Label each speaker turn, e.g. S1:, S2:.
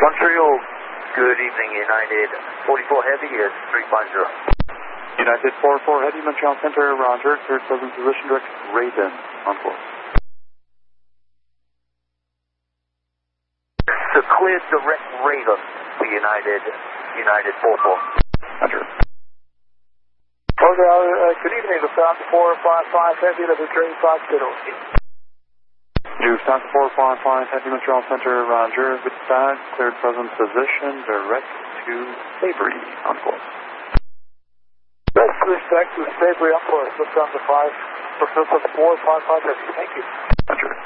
S1: Montreal, good evening, United 44 Heavy is 350.
S2: United 44 Heavy, Montreal Center, roger, cleared present position, direct Raven, on course.
S1: So cleared direct Raven to United 44.
S2: Roger.
S1: Good evening, Lufthansa 455 Heavy, level 350.
S2: Lufthansa 455 Heavy, Montreal Center, roger, with tag, cleared present position, direct to Sabri, on course.
S1: Best respect to Sabri, on course, Lufthansa 455 Heavy, thank you.
S2: Roger.